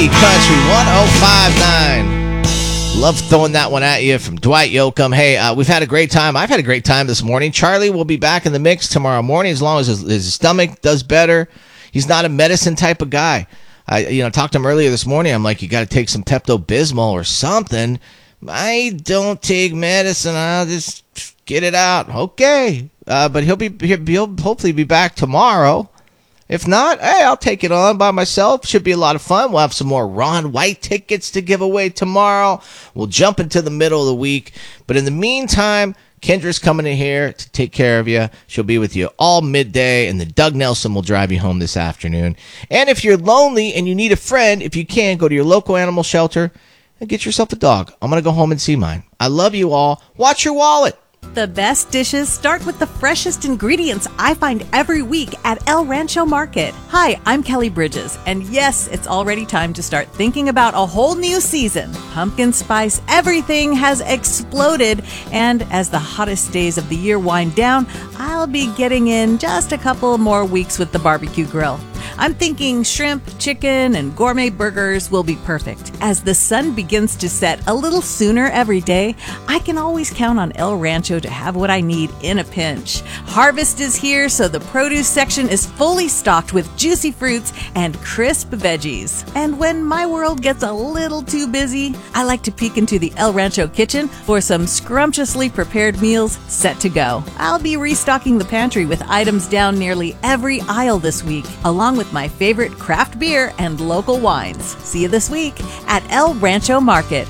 Country 105.9. Love throwing that one at you from Dwight Yoakam. Hey, we've had a great time. I've had a great time this morning. Charlie will be back in the mix tomorrow morning as long as his stomach does better. He's not a medicine type of guy. I talked to him earlier this morning. I'm like, you got to take some Pepto-Bismol or something. I don't take medicine. I'll just get it out. Okay. But he'll hopefully be back tomorrow. If not, hey, I'll take it on by myself. Should be a lot of fun. We'll have some more Ron White tickets to give away tomorrow. We'll jump into the middle of the week. But in the meantime, Kendra's coming in here to take care of you. She'll be with you all midday, and then Doug Nelson will drive you home this afternoon. And if you're lonely and you need a friend, if you can, go to your local animal shelter and get yourself a dog. I'm going to go home and see mine. I love you all. Watch your wallet. The best dishes start with the freshest ingredients I find every week at El Rancho Market. Hi, I'm Kelly Bridges, and yes, it's already time to start thinking about a whole new season. Pumpkin spice everything has exploded, and as the hottest days of the year wind down, I'll be getting in just a couple more weeks with the barbecue grill. I'm thinking shrimp, chicken, and gourmet burgers will be perfect. As the sun begins to set a little sooner every day, I can always count on El Rancho to have what I need in a pinch. Harvest is here, so the produce section is fully stocked with juicy fruits and crisp veggies. And when my world gets a little too busy, I like to peek into the El Rancho kitchen for some scrumptiously prepared meals set to go. I'll be restocking the pantry with items down nearly every aisle this week, along with my favorite craft beer and local wines. See you this week at El Rancho Market.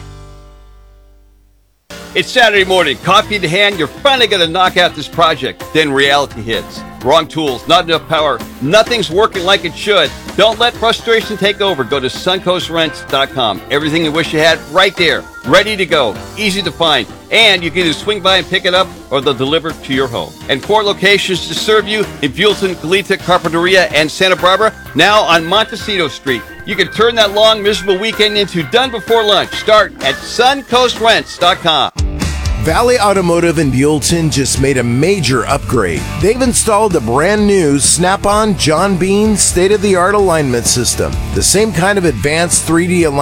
It's Saturday morning, coffee in hand, you're finally going to knock out this project. Then reality hits. Wrong tools, not enough power, nothing's working like it should. Don't let frustration take over. Go to suncoastrents.com. Everything you wish you had right there, ready to go, easy to find. And you can either swing by and pick it up or they'll deliver to your home. And 4 locations to serve you in Buellton, Goleta, Carpinteria, and Santa Barbara, now on Montecito Street. You can turn that long, miserable weekend into done before lunch. Start at suncoastrents.com. Valley Automotive in Buellton just made a major upgrade. They've installed the brand new Snap-on John Bean state-of-the-art alignment system. The same kind of advanced 3D alignment